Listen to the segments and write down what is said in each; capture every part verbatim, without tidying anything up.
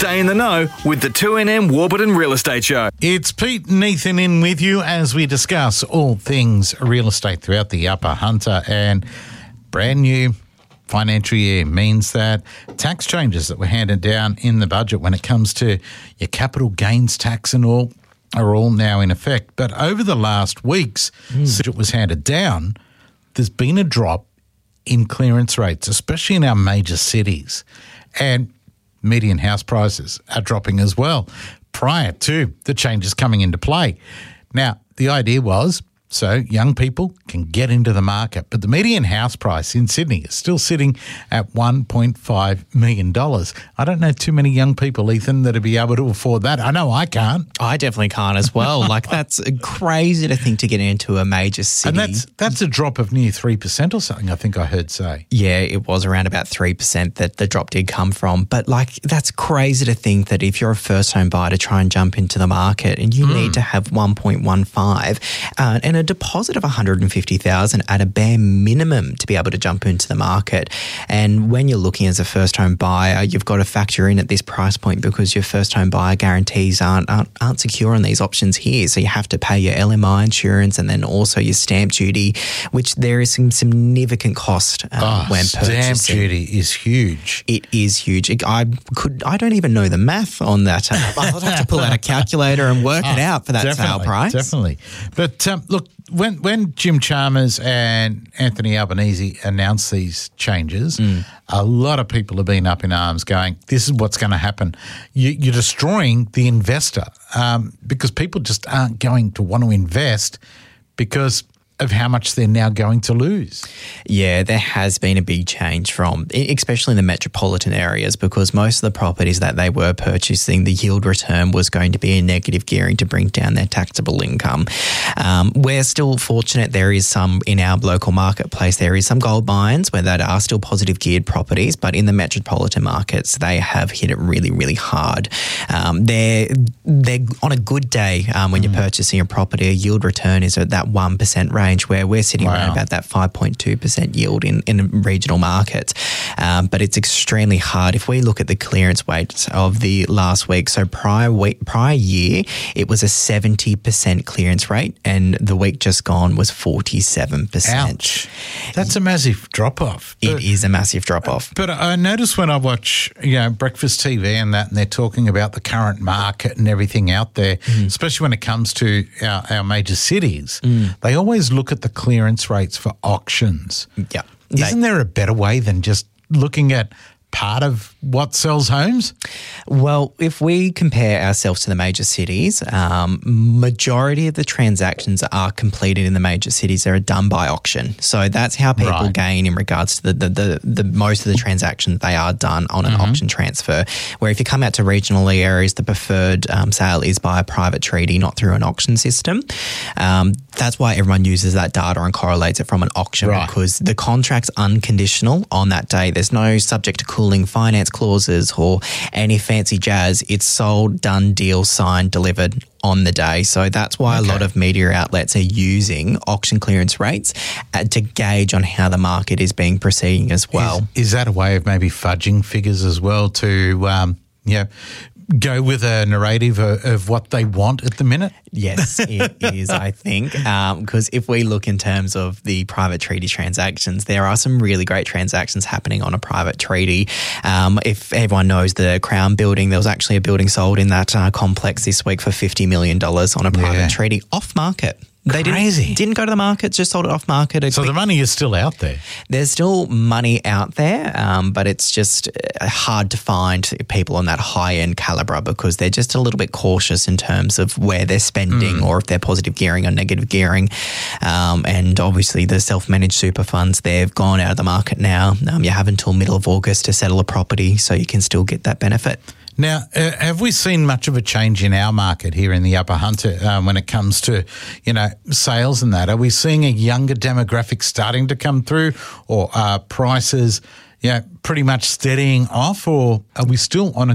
Stay in the know with the two N M Warburton Real Estate Show. It's Pete and Ethan in with you as we discuss all things real estate throughout the Upper Hunter. And brand new financial year means that tax changes that were handed down in the budget when it comes to your capital gains tax and all are all now in effect. But over the last weeks, mm. since it was handed down, there's been a drop in clearance rates, especially in our major cities. And median house prices are dropping as well prior to the changes coming into play. Now, the idea was so young people can get into the market, but the median house price in Sydney is still sitting at one point five million dollars. I don't know too many young people, Ethan, that would be able to afford that. I know I can't. I definitely can't as well. Like, that's crazy to think to get into a major city. And that's that's a drop of near three percent or something, I think I heard say. Yeah, it was around about three percent that the drop did come from. But, like, that's crazy to think that if you're a first home buyer to try and jump into the market and you mm. need to have one point one five uh, and a deposit of one hundred fifty thousand dollars at a bare minimum to be able to jump into the market. And when you're looking as a first home buyer, you've got to factor in at this price point because your first home buyer guarantees aren't, aren't, aren't secure on these options here. So you have to pay your L M I insurance and then also your stamp duty, which there is some significant cost um, oh, when purchasing. Stamp duty is huge. It is huge. It, I could. I don't even know the math on that. I'll have to pull out a calculator and work oh, it out for that sale price. Definitely. But um, look, when when Jim Chalmers and Anthony Albanese announced these changes, mm. a lot of people have been up in arms going, this is what's going to happen. You, you're destroying the investor um, because people just aren't going to want to invest because of how much they're now going to lose. Yeah, there has been a big change from, especially in the metropolitan areas, because most of the properties that they were purchasing, the yield return was going to be a negative gearing to bring down their taxable income. Um, we're still fortunate there is some in our local marketplace, there is some gold mines where that are still positive geared properties, but in the metropolitan markets, they have hit it really, really hard. Um, they're, they're on a good day um, when mm. you're purchasing a property, a yield return is at that one percent range, where we're sitting wow. around about that five point two percent yield in, in regional markets. Um, but it's extremely hard. If we look at the clearance rates of the last week, so prior week, prior year, it was a seventy percent clearance rate, and the week just gone was forty-seven percent. Ouch. That's a massive drop-off. It but, is a massive drop-off. But I notice when I watch, you know, Breakfast T V and that, and they're talking about the current market and everything out there, mm. especially when it comes to our, our major cities, mm. they always look at the clearance rates for auctions. Yeah. Isn't there a better way than just looking at part of what sells homes? Well, if we compare ourselves to the major cities, um, majority of the transactions are completed in the major cities. They're done by auction. So that's how people right. gain in regards to the, the, the, the most of the transactions, they are done on an mm-hmm. auction transfer. Where if you come out to regional areas, the preferred um, sale is by a private treaty, not through an auction system. Um, that's why everyone uses that data and correlates it from an auction right. because the contract's unconditional on that day. There's no subject to cooling finance clauses or any fancy jazz. It's sold, done, deal, signed, delivered on the day. So that's why okay. a lot of media outlets are using auction clearance rates uh, to gauge on how the market is being proceeding as well. Is, is that a way of maybe fudging figures as well to, um, yeah, go with a narrative of, of what they want at the minute? Yes, it is, I think, because um, if we look in terms of the private treaty transactions, there are some really great transactions happening on a private treaty. Um, if everyone knows the Crown building, there was actually a building sold in that uh, complex this week for fifty million dollars on a private yeah. treaty off market. They Crazy. Didn't, didn't go to the market, just sold it off market. So the money is still out there? There's still money out there, um, but it's just hard to find people on that high-end calibre because they're just a little bit cautious in terms of where they're spending mm. or if they're positive gearing or negative gearing. Um, and obviously the self-managed super funds, they've gone out of the market now. Um, you have until middle of August to settle a property so you can still get that benefit. Now, uh, have we seen much of a change in our market here in the Upper Hunter um, when it comes to, you know, sales and that? Are we seeing a younger demographic starting to come through, or are prices, you know, pretty much steadying off, or are we still on a good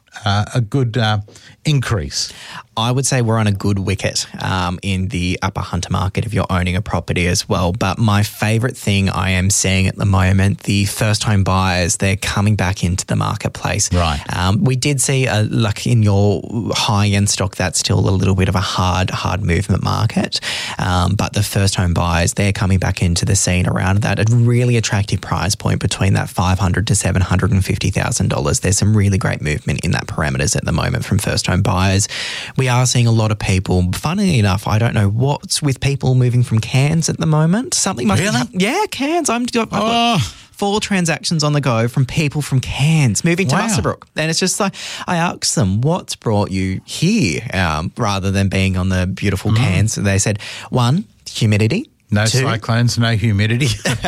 uh, a good uh, increase? I would say we're on a good wicket um, in the Upper Hunter market if you're owning a property as well. But my favourite thing I am seeing at the moment, the first home buyers, they're coming back into the marketplace. Right. Um, we did see, a, like in your high-end stock, that's still a little bit of a hard, hard movement market. Um, but the first home buyers, they're coming back into the scene around that. A really attractive price point between that five hundred thousand dollars to seven hundred fifty thousand dollars. There's some really great movement in that parameters at the moment from first home buyers. We are seeing a lot of people, funnily enough, I don't know what's with people moving from Cairns at the moment. Something must Really? be, yeah, Cairns. I'm, I've got Oh. four transactions on the go from people from Cairns moving to Wow. Muswellbrook. And it's just like, I asked them, what's brought you here um, rather than being on the beautiful Cairns? They said, one, humidity. No Two, cyclones, no humidity.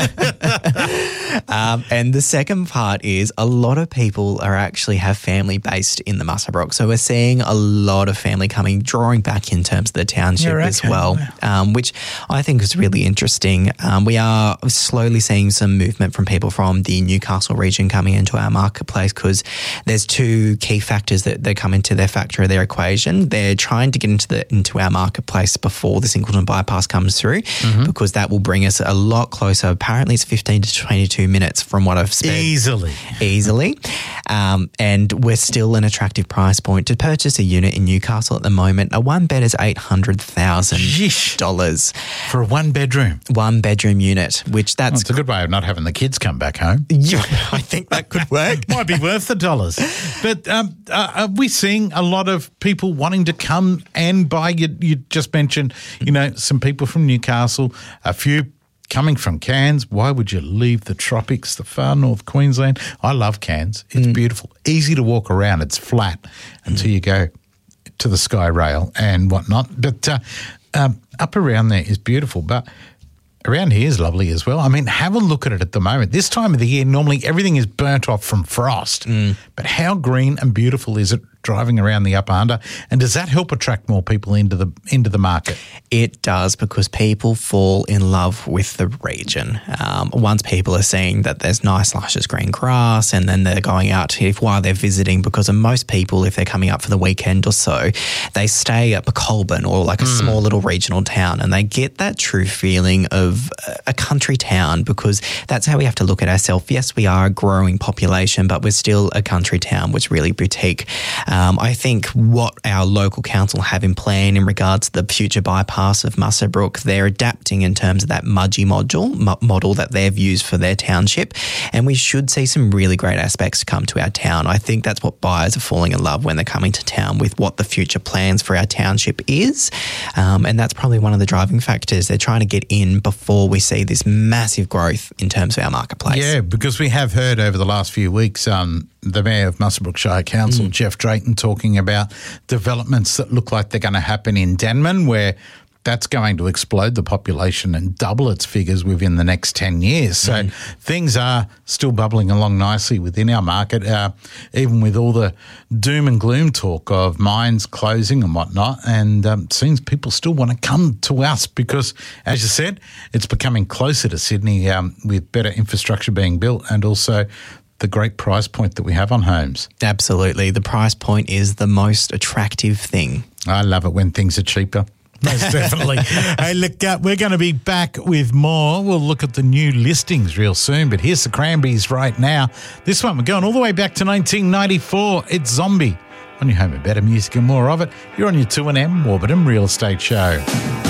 um, and the second part is a lot of people are actually have family based in the Muswellbrook. So we're seeing a lot of family coming, drawing back in terms of the township Yeah, as okay. well, Wow. um, which I think is really interesting. Um, we are slowly seeing some movement from people from the Newcastle region coming into our marketplace because there's two key factors that, that come into their factor of their equation. They're trying to get into the into our marketplace before the Singleton bypass comes through. Mm-hmm. Because that will bring us a lot closer. Apparently, it's fifteen to twenty-two minutes from what I've spent. Easily. Easily. Um, and we're still an attractive price point. To purchase a unit in Newcastle at the moment, a one bed is eight hundred thousand dollars. For a one bedroom. One bedroom unit, which that's... Well, it's a good way of not having the kids come back home. Yeah, I think that could work. Might be worth the dollars. But um, uh, are we seeing a lot of people wanting to come and buy? You, you just mentioned, you know, some people from Newcastle, a few coming from Cairns. Why would you leave the tropics, the far north Queensland? I love Cairns. It's mm. beautiful. Easy to walk around. It's flat until mm. you go to the Sky Rail and whatnot. But uh, um, up around there is beautiful. But around here is lovely as well. I mean, have a look at it at the moment. This time of the year, normally everything is burnt off from frost. Mm. But how green and beautiful is it driving around the Upper Hunter? And does that help attract more people into the into the market? It does, because people fall in love with the region. Um, once people are seeing that there's nice luscious green grass, and then they're going out if, while they're visiting, because of most people, if they're coming up for the weekend or so, they stay at Colburn or like a mm. small little regional town, and they get that true feeling of a country town, because that's how we have to look at ourselves. Yes, we are a growing population, but we're still a country town, which really boutique. Um, I think what our local council have in plan in regards to the future bypass of Muswellbrook, they're adapting in terms of that Mudgee module, mo- model that they've used for their township, and we should see some really great aspects to come to our town. I think that's what buyers are falling in love when they're coming to town with, what the future plans for our township is, um, and that's probably one of the driving factors. They're trying to get in before we see this massive growth in terms of our marketplace. Yeah, because we have heard over the last few weeks um, the Mayor of Muswellbrook Shire Council, mm. Jeff Drayton, talking about developments that look like they're going to happen in Denman, where that's going to explode the population and double its figures within the next ten years. So mm. things are still bubbling along nicely within our market, uh, even with all the doom and gloom talk of mines closing and whatnot. And um, it seems people still want to come to us because, as you said, it's becoming closer to Sydney um, with better infrastructure being built, and also the great price point that we have on homes. Absolutely. The price point is the most attractive thing. I love it when things are cheaper. Most definitely. Hey, look, uh, we're going to be back with more. We'll look at the new listings real soon, but here's the Cranberries right now. This one, we're going all the way back to nineteen ninety-four. It's Zombie on your home of better music and more of it. You're on your two N M Warburton Real Estate Show.